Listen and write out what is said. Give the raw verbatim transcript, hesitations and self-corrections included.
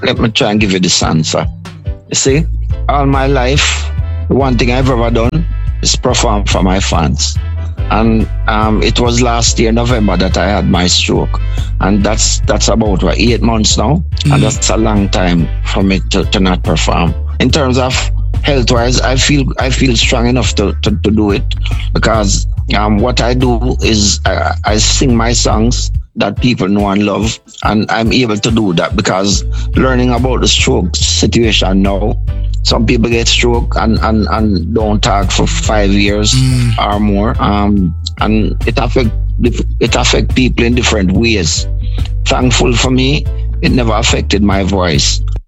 let me try and give you this answer. You see, all my life, the one thing I've ever done is perform for my fans. And um, it was last year, November, that I had my stroke. And that's that's about what, eight months now. Mm. And that's a long time for me to, to not perform. In terms of health wise, I feel I feel strong enough to, to, to do it because um, what I do is I, I sing my songs that people know and love, and I'm able to do that because learning about the stroke situation now, some people get stroke and, and, and don't talk for five years mm. or more, um, and it affect it affect people in different ways. Thankful for me, it never affected my voice.